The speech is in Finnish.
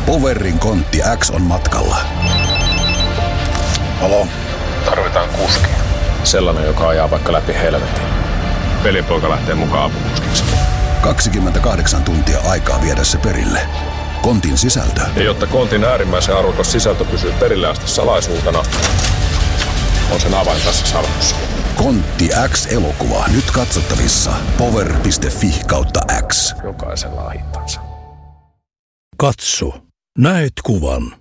Powerin Kontti X on matkalla. Halo? Tarvitaan kuski. Sellainen, joka ajaa vaikka läpi helvetin. Velipoika lähtee mukaan apukuskiksi. 28 tuntia aikaa viedä se perille. Kontin sisältö. Ja jotta Kontin äärimmäisen arvokas sisältö pysyy perille asti salaisuutena, on sen avain tässä salkussa. Kontti X-elokuva nyt katsottavissa power.fi/X. Jokaisella on hintansa. Katso, näet kuvan.